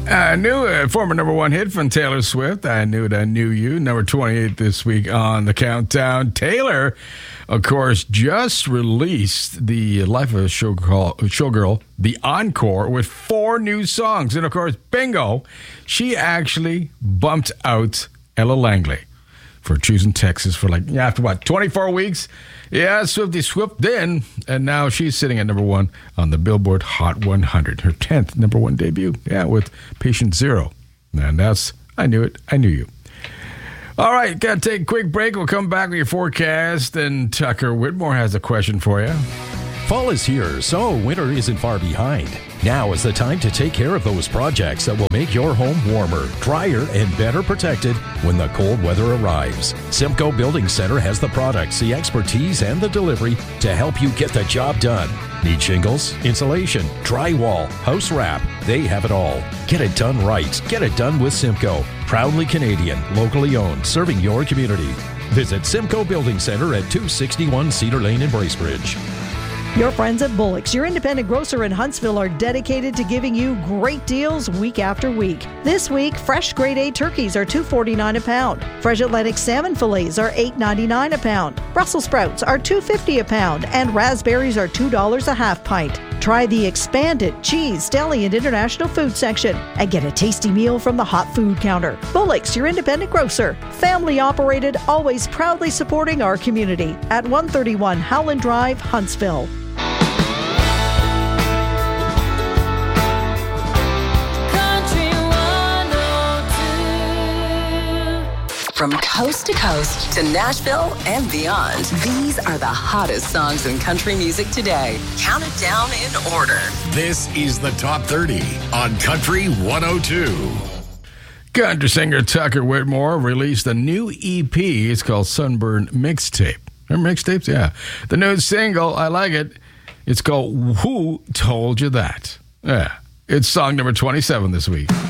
Former number one hit from Taylor Swift. I Knew It, I Knew You. Number 28 this week on the countdown. Taylor, of course, just released the Life of a Showgirl, the Encore, with 4 new songs. And, of course, bingo, she actually bumped out Ella Langley for Choosing Texas for after 24 weeks? Yeah, Swiftie swooped in, and now she's sitting at number 1 on the Billboard Hot 100. Her 10th number 1 debut, with Patient Zero. And that's I Knew It, I Knew You. All right, got to take a quick break. We'll come back with your forecast, and Tucker Whitmore has a question for you. Fall is here, so winter isn't far behind. Now is the time to take care of those projects that will make your home warmer, drier, and better protected when the cold weather arrives. Simcoe Building Center has the products, the expertise, and the delivery to help you get the job done. Need shingles, insulation, drywall, house wrap? They have it all. Get it done right. Get it done with Simcoe. Proudly Canadian, locally owned, serving your community. Visit Simcoe Building Center at 261 Cedar Lane in Bracebridge. Your friends at Bullock's, your independent grocer in Huntsville, are dedicated to giving you great deals week after week. This week, fresh grade A turkeys are $2.49 a pound. Fresh Atlantic salmon fillets are $8.99 a pound. Brussels sprouts are $2.50 a pound, and raspberries are $2 a half pint. Try the expanded cheese, deli, and international food section and get a tasty meal from the hot food counter. Bullock's, your independent grocer. Family operated, always proudly supporting our community at 131 Howland Drive, Huntsville. From coast to coast to Nashville and beyond, these are the hottest songs in country music today. Counted down in order. This is the Top 30 on Country 102. Country singer Tucker Whitmore released a new EP. It's called Sunburn Mixtape. Remember mixtapes? Yeah. The new single, I like it. It's called Who Told You That? Yeah. It's song number 27 this week.